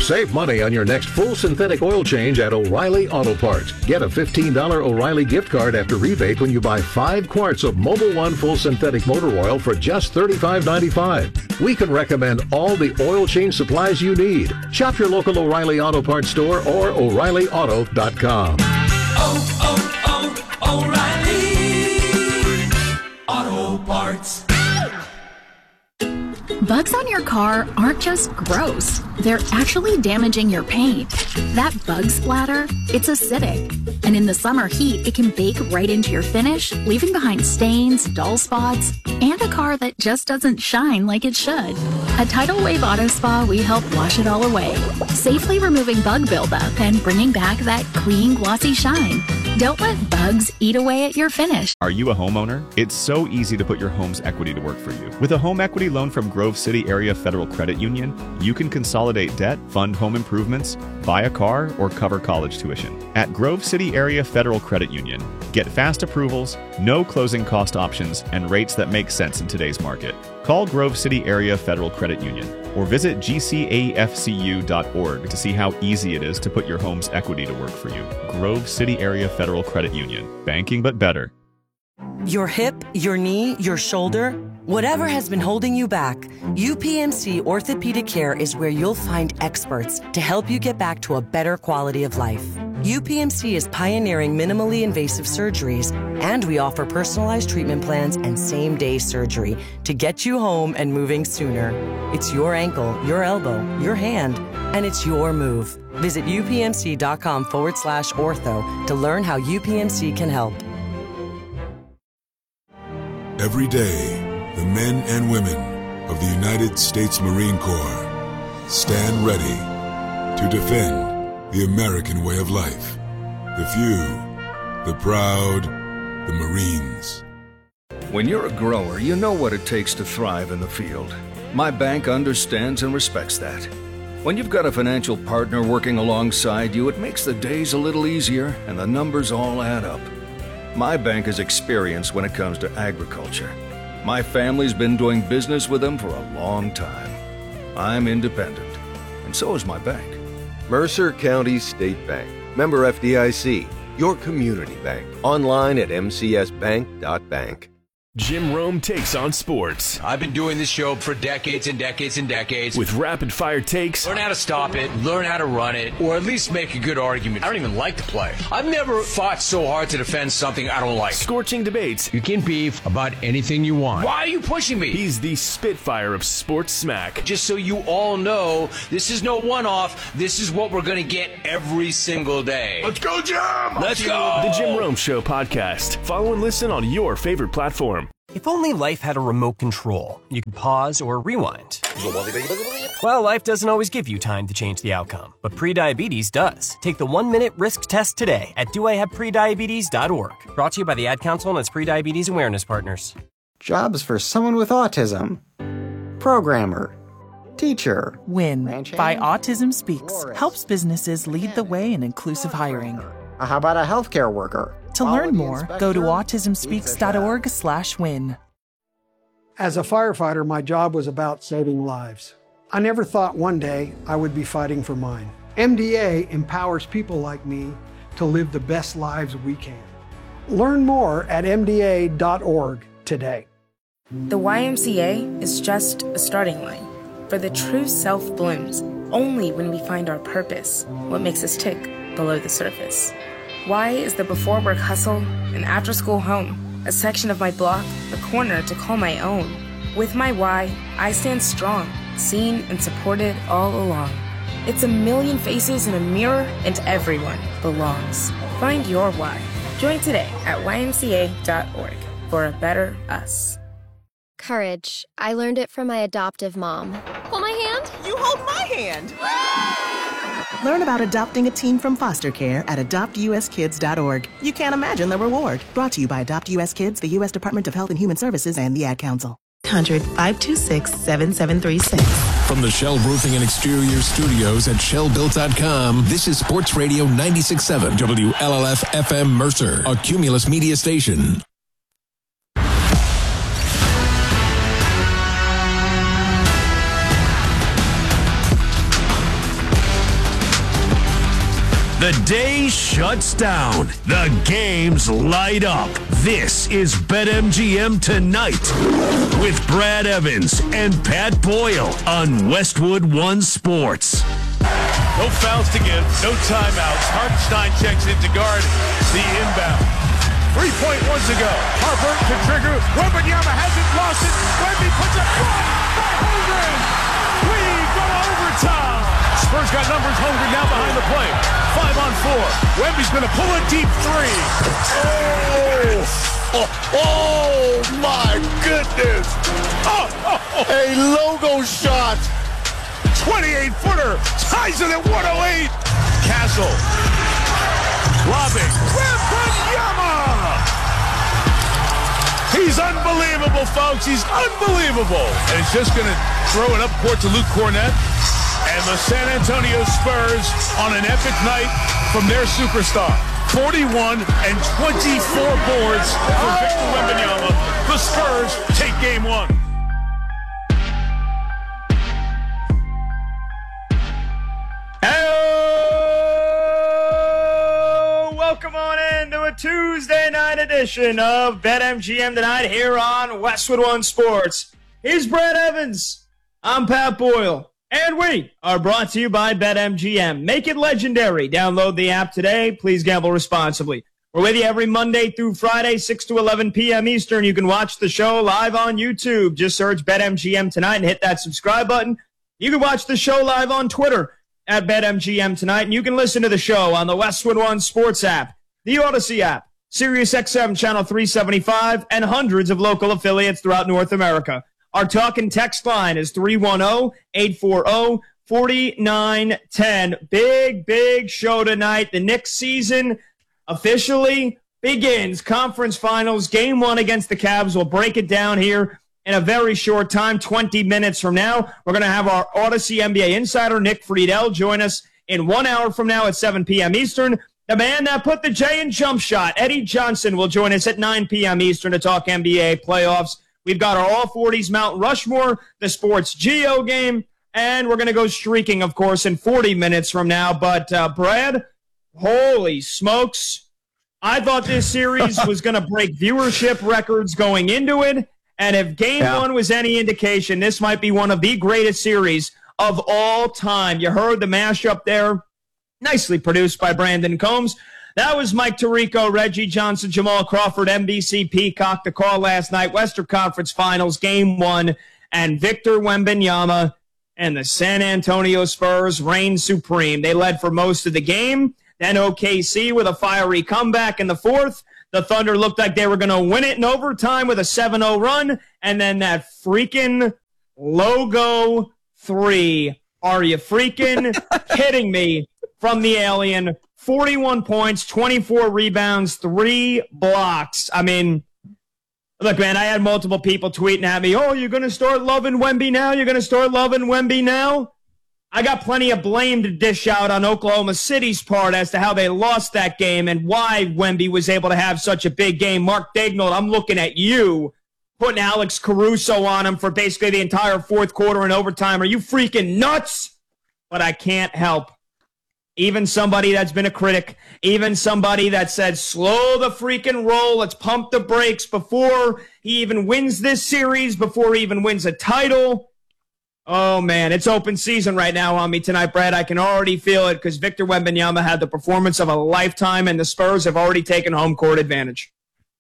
Save money on your next full synthetic oil change at O'Reilly Auto Parts. Get a $15 O'Reilly gift card after rebate when you buy 5 quarts of Mobil 1 full synthetic motor oil for just $35.95. We can recommend all the oil change supplies you need. Shop your local O'Reilly Auto Parts store or O'ReillyAuto.com. O'Reilly Auto Parts. Bugs on your car aren't just gross. They're actually damaging your paint. That bug splatter, it's acidic. And in the summer heat, it can bake right into your finish, leaving behind stains, dull spots, and a car that just doesn't shine like it should. At Tidal Wave Auto Spa, we help wash it all away, safely removing bug buildup and bringing back that clean, glossy shine. Don't let bugs eat away at your finish. Are you a homeowner? It's so easy to put your home's equity to work for you. With a home equity loan from Grove City Area Federal Credit Union, you can consolidate debt, fund home improvements, buy a car, or cover college tuition. At Grove City Area Federal Credit Union, get fast approvals, no closing cost options, and rates that make sense in today's market. Call Grove City Area Federal Credit Union or visit gcafcu.org to see how easy it is to put your home's equity to work for you. Grove City Area Federal Credit Union. Banking but better. Your hip, your knee, your shoulder, whatever has been holding you back, UPMC Orthopedic Care is where you'll find experts to help you get back to a better quality of life. UPMC is pioneering minimally invasive surgeries, and we offer personalized treatment plans and same-day surgery to get you home and moving sooner. It's your ankle, your elbow, your hand, and it's your move. Visit upmc.com/ortho to learn how UPMC can help. Every day, the men and women of the United States Marine Corps stand ready to defend the American way of life. The few, the proud, the Marines. When you're a grower, you know what it takes to thrive in the field. My bank understands and respects that. When you've got a financial partner working alongside you, it makes the days a little easier and the numbers all add up. My bank is experienced when it comes to agriculture. My family's been doing business with them for a long time. I'm independent, and so is my bank. Mercer County State Bank. Member FDIC. Your community bank. Online at mcsbank.bank. Jim Rome takes on sports. I've been doing this show for decades and decades and decades. With rapid-fire takes. Learn how to stop it, learn how to run it, or at least make a good argument. I don't even like to play. I've never fought so hard to defend something I don't like. Scorching debates. You can beef about anything you want. Why are you pushing me? He's the Spitfire of sports smack. Just so you all know, this is no one-off. This is what we're going to get every single day. Let's go, Jim! Let's go! The Jim Rome Show podcast. Follow and listen on your favorite platform. If only life had a remote control, you could pause or rewind. Well, life doesn't always give you time to change the outcome, but prediabetes does. Take the 1-minute risk test today at doihaveprediabetes.org. Brought to you by the Ad Council and its prediabetes awareness partners. Jobs for someone with autism. Programmer. Teacher. WIN by Autism Speaks helps businesses lead the way in inclusive hiring. How about a healthcare worker? To learn more, go to autismspeaks.org/win. As a firefighter, my job was about saving lives. I never thought one day I would be fighting for mine. MDA empowers people like me to live the best lives we can. Learn more at mda.org today. The YMCA is just a starting line, for the true self blooms only when we find our purpose, what makes us tick below the surface. Y is the before-work hustle, an after-school home, a section of my block, a corner to call my own. With my Y, I stand strong, seen and supported all along. It's a million faces in a mirror, and everyone belongs. Find your Y. Join today at ymca.org for a better us. Courage. I learned it from my adoptive mom. Hold my hand. You hold my hand. Learn about adopting a teen from foster care at adoptuskids.org. You can't imagine the reward. Brought to you by Adopt US Kids, the U.S. Department of Health and Human Services, and the Ad Council. 100-526-7736. From the Shell Roofing and Exterior Studios at shellbuilt.com, this is Sports Radio 96.7 WLLF FM Mercer, a Cumulus media station. The day shuts down. The games light up. This is BetMGM Tonight with Brad Evans and Pat Boyle on Westwood One Sports. No fouls to give, no timeouts. Hartenstein checks in to guard the inbound. 3.1 to go. Harper to trigger. Wembanyama hasn't lost it. Wemby puts a block by Holmgren. We go to overtime. Spurs got numbers. Holmgren now behind the play. 5 on 4. Wemby's going to pull a deep three. Oh my goodness. A logo shot. 28-footer, ties it at 108. Castle, lobbing, Wembanyama! He's unbelievable, folks. He's unbelievable. And he's just going to throw it up court to Luke Cornett. And the San Antonio Spurs on an epic night from their superstar. 41 and 24 boards for Victor Wembanyama. The Spurs take game 1. Welcome on in to a Tuesday night edition of BetMGM Tonight here on Westwood One Sports. He's Brad Evans. I'm Pat Boyle. And we are brought to you by BetMGM. Make it legendary. Download the app today. Please gamble responsibly. We're with you every Monday through Friday, 6 to 11 p.m. Eastern. You can watch the show live on YouTube. Just search BetMGM Tonight and hit that subscribe button. You can watch the show live on Twitter at BetMGM Tonight, and you can listen to the show on the Westwood One Sports app, the Odyssey app, SiriusXM Channel 375, and hundreds of local affiliates throughout North America. Our talk and text line is 310-840-4910. Big show tonight. The Knicks season officially begins. Conference Finals, Game 1 against the Cavs. We'll break it down here in a very short time, 20 minutes from now. We're going to have our Odyssey NBA insider, Nick Friedel, join us in 1 hour from now at 7 p.m. Eastern. The man that put the J in jump shot, Eddie Johnson, will join us at 9 p.m. Eastern to talk NBA playoffs. We've got our All-40s Mount Rushmore, the Sports Geo game, and we're going to go streaking, of course, in 40 minutes from now. But, Brad, holy smokes, I thought this series was going to break viewership records going into it. And if Game 1 was any indication, this might be one of the greatest series of all time. You heard the mashup there, nicely produced by Brandon Combs. That was Mike Tirico, Reggie Johnson, Jamal Crawford, NBC Peacock. The call last night, Western Conference Finals, Game 1, and Victor Wembanyama and the San Antonio Spurs reigned supreme. They led for most of the game. Then OKC with a fiery comeback in the fourth. The Thunder looked like they were going to win it in overtime with a 7-0 run. And then that freaking logo 3. Are you freaking kidding me? From the alien. 41 points, 24 rebounds, 3 blocks. I mean, look, man, I had multiple people tweeting at me, oh, you're going to start loving Wemby now? You're going to start loving Wemby now? I got plenty of blame to dish out on Oklahoma City's part as to how they lost that game and why Wemby was able to have such a big game. Mark Daigneault, I'm looking at you, putting Alex Caruso on him for basically the entire fourth quarter and overtime. Are you freaking nuts? But I can't help. Even somebody that's been a critic, even somebody that said, slow the freaking roll, let's pump the brakes before he even wins this series, before he even wins a title. Oh, man, it's open season right now on me tonight, Brad. I can already feel it because Victor Wembanyama had the performance of a lifetime, and the Spurs have already taken home court advantage.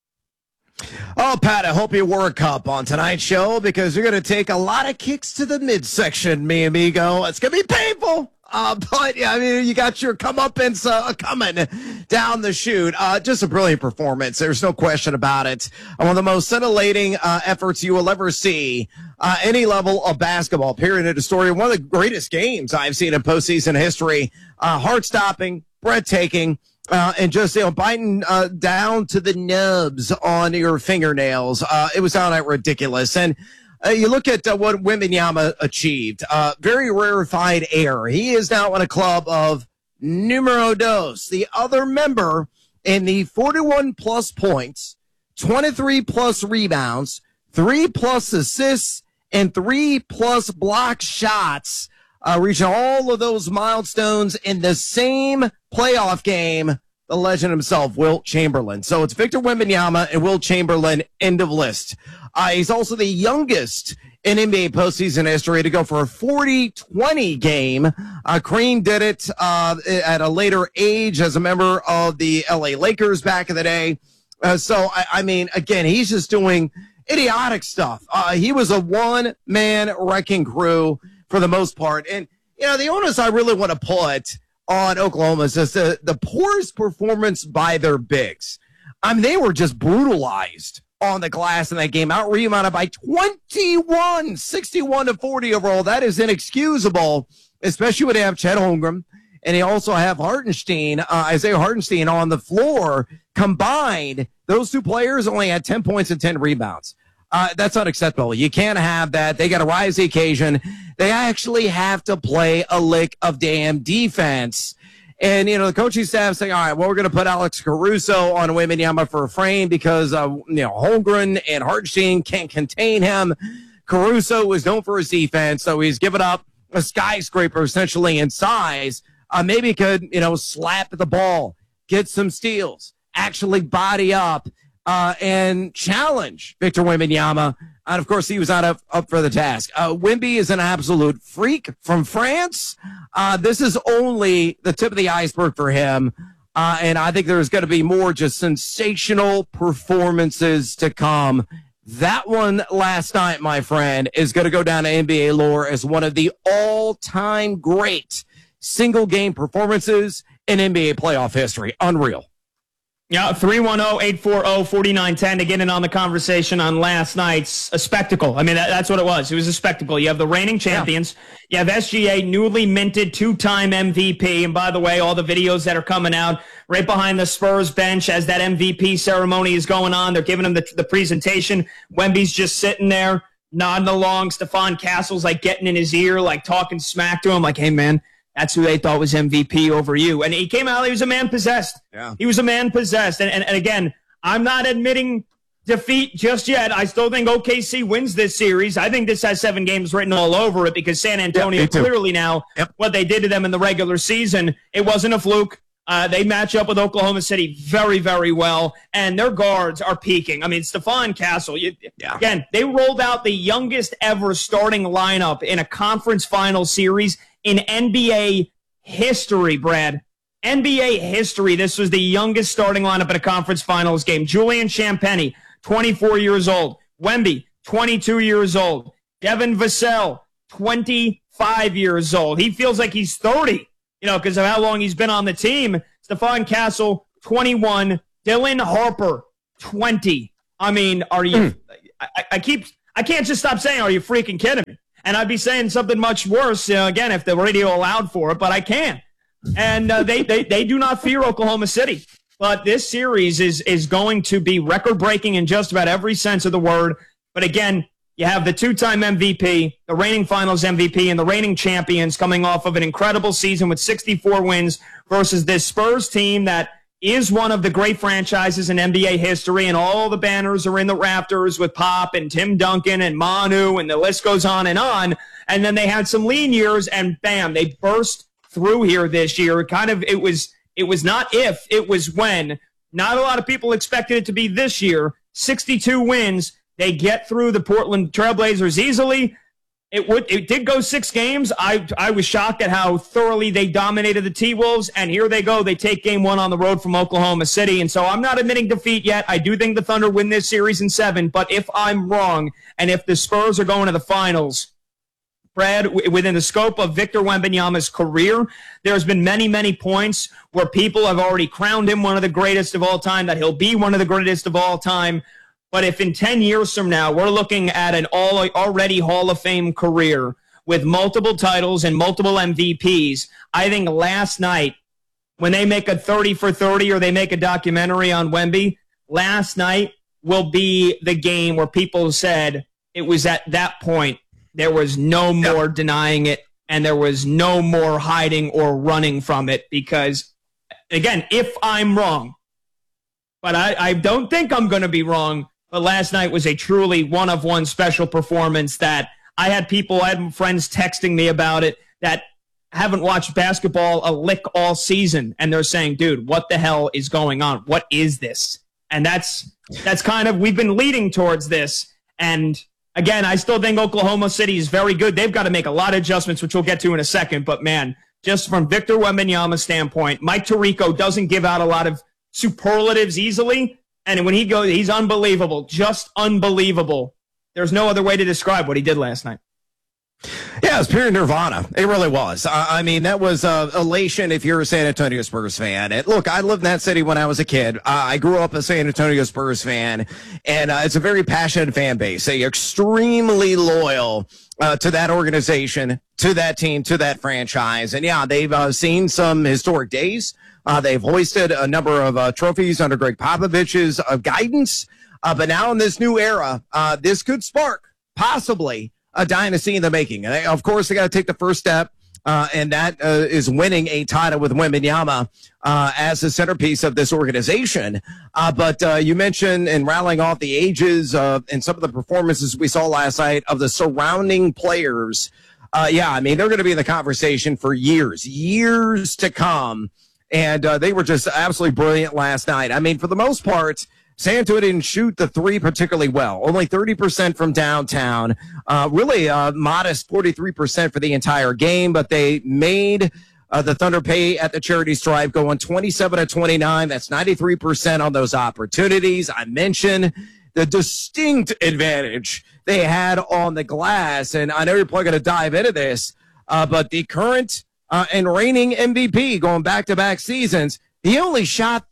Oh, Pat, I hope you wore a cup on tonight's show because you're going to take a lot of kicks to the midsection, mi amigo. It's going to be painful. But, yeah, I mean, you got your comeuppance coming down the chute. Just a brilliant performance. There's no question about it. One of the most scintillating efforts you will ever see any level of basketball, period, in the story. One of the greatest games I've seen in postseason history. Heart-stopping, breathtaking, and just, biting down to the nubs on your fingernails. It was downright ridiculous. And you look at what Wembanyama achieved. Very rarefied air. He is now in a club of numero dos, the other member in the 41-plus points, 23-plus rebounds, 3-plus assists, and 3-plus block shots reaching all of those milestones in the same playoff game, the legend himself, Wilt Chamberlain. So it's Victor Wembanyama and Wilt Chamberlain, end of list. He's also the youngest in NBA postseason history to go for a 40-20 game. Kareem did it at a later age as a member of the LA Lakers back in the day. So, I mean, again, he's just doing idiotic stuff. He was a one-man wrecking crew for the most part. And, you know, the onus I really want to put on Oklahoma is just the poorest performance by their bigs. I mean, they were just brutalized on the glass in that game, out-rebounded by 21, 61-40 overall. That is inexcusable, especially when they have Chet Holmgren, and they also have Hartenstein, Isaiah Hartenstein on the floor. Combined, those two players only had 10 points and 10 rebounds. That's unacceptable. You can't have that. They got to rise to the occasion. They actually have to play a lick of damn defense. And, you know, the coaching staff saying, all right, well, we're going to put Alex Caruso on Wembanyama for a frame because, Holmgren and Hartenstein can't contain him. Caruso was known for his defense, so he's given up a skyscraper essentially in size. Maybe he could, slap the ball, get some steals, actually body up, and challenge Victor Wembanyama. And, of course, he was not up for the task. Wemby is an absolute freak from France. This is only the tip of the iceberg for him. And I think there's going to be more just sensational performances to come. That one last night, my friend, is going to go down to NBA lore as one of the all-time great single-game performances in NBA playoff history. Unreal. Yeah, 310-840-4910 to get in on the conversation on last night's a spectacle. I mean, that's what it was. It was a spectacle. You have the reigning champions. Yeah. You have SGA, newly minted two-time MVP. And by the way, all the videos that are coming out right behind the Spurs bench as that MVP ceremony is going on. They're giving him the presentation. Wemby's just sitting there nodding along. Stephon Castle's like getting in his ear, like talking smack to him, like, hey, man, that's who they thought was MVP over you. And he came out, he was a man possessed. Yeah. He was a man possessed. And again, I'm not admitting defeat just yet. I still think OKC wins this series. I think this has 7 games written all over it because San Antonio clearly now, what they did to them in the regular season, it wasn't a fluke. They match up with Oklahoma City very, very well, and their guards are peaking. I mean, Stephon Castle, again, they rolled out the youngest ever starting lineup in a conference final series in NBA history, Brad. NBA history. This was the youngest starting lineup in a conference finals game. Julian Champagnie, 24 years old. Wemby, 22 years old. Devin Vassell, 25 years old. He feels like he's 30, because of how long he's been on the team. Stephon Castle, 21. Dylan Harper, 20. I mean, are you I can't just stop saying, are you freaking kidding me? And I'd be saying something much worse, again, if the radio allowed for it, but I can't. And they do not fear Oklahoma City. But this series is going to be record-breaking in just about every sense of the word. But again, you have the two-time MVP, the reigning finals MVP, and the reigning champions coming off of an incredible season with 64 wins versus this Spurs team that is one of the great franchises in NBA history, and all the banners are in the rafters with Pop and Tim Duncan and Manu, and the list goes on. And then they had some lean years, and bam, they burst through here this year. It was not if, it was when. Not a lot of people expected it to be this year. 62 wins. They get through the Portland Trailblazers easily. It did go 6 games. I was shocked at how thoroughly they dominated the T-Wolves, and here they go. They take game 1 on the road from Oklahoma City, and so I'm not admitting defeat yet. I do think the Thunder win this series in 7, but if I'm wrong, and if the Spurs are going to the finals, Brad, within the scope of Victor Wembanyama's career, there's been many, many points where people have already crowned him one of the greatest of all time, that he'll be one of the greatest of all time. But if in 10 years from now we're looking at an already Hall of Fame career with multiple titles and multiple MVPs, I think last night, when they make a 30 for 30 or they make a documentary on Wemby, last night will be the game where people said it was at that point there was no more denying it and there was no more hiding or running from it. Because, again, if I'm wrong, but I don't think I'm going to be wrong, but last night was a truly one-of-one special performance that I had friends texting me about it, that haven't watched basketball a lick all season, and they're saying, dude, what the hell is going on? What is this? And that's kind of, we've been leading towards this. And again, I still think Oklahoma City is very good. They've got to make a lot of adjustments, which we'll get to in a second. But man, just from Victor Wembanyama's standpoint, Mike Tirico doesn't give out a lot of superlatives easily. And when he goes, he's unbelievable, just unbelievable. There's no other way to describe what he did last night. Yeah, it was pure nirvana. It really was. I mean, that was elation if you're a San Antonio Spurs fan. And look, I lived in that city when I was a kid. I grew up a San Antonio Spurs fan, and it's a very passionate fan base. They're extremely loyal to that organization, to that team, to that franchise. And yeah, they've seen some historic days. They've hoisted a number of trophies under Greg Popovich's guidance. But now in this new era, this could spark possibly a dynasty in the making. And of course, they got to take the first step, and that is winning a title with Wembanyama as the centerpiece of this organization. But you mentioned in rallying off the ages and some of the performances we saw last night of the surrounding players. Yeah, I mean, they're going to be in the conversation for years to come. And they were just absolutely brilliant last night. I mean, for the most part, San Antonio didn't shoot the three particularly well. Only 30% from downtown. Really modest 43% for the entire game, but they made the Thunder pay at the charity stripe, going 27-29. That's 93% on those opportunities. I mentioned the distinct advantage they had on the glass, and I know you're probably going to dive into this, but the current and reigning MVP going back-to-back seasons, he only shot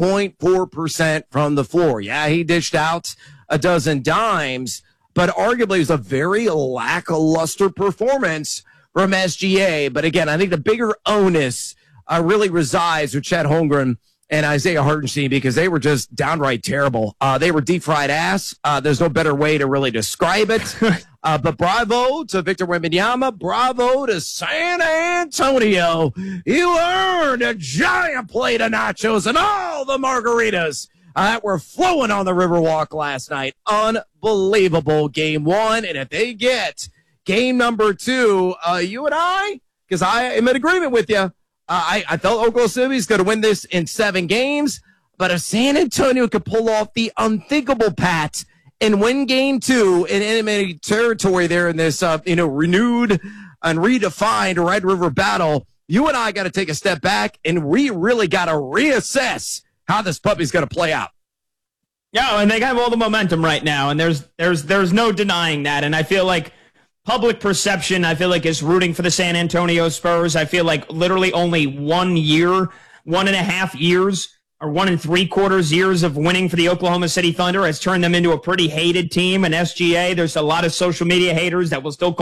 30.4% from the floor. Yeah, he dished out a dozen dimes, but arguably it was a very lackluster performance from SGA. But again, I think the bigger onus really resides with Chet Holmgren and Isaiah Hartenstein, because they were just downright terrible. They were deep-fried ass. There's no better way to really describe it. But bravo to Victor Wembanyama. Bravo to San Antonio. You earned a giant plate of nachos and all the margaritas that were flowing on the Riverwalk last night. Unbelievable game one. And if they get game number two, you and I, because I am in agreement with you, I thought Oklahoma City's going to win this in 7 games. But if San Antonio could pull off the unthinkable, Pat, and win game 2 in enemy territory there in this, renewed and redefined Red River battle, you and I got to take a step back, and we really got to reassess how this puppy's going to play out. Yeah, and they have all the momentum right now, and there's no denying that. And I feel like public perception, is rooting for the San Antonio Spurs. I feel like literally only 1 year, 1.5 years, or 1 3/4 years of winning for the Oklahoma City Thunder has turned them into a pretty hated team. And SGA, there's a lot of social media haters that will still call